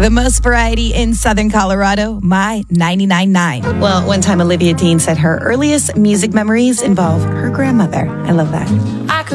The most variety in Southern Colorado, My 99.9. Well, one time Olivia Dean said her earliest music memories involve her grandmother. I love that.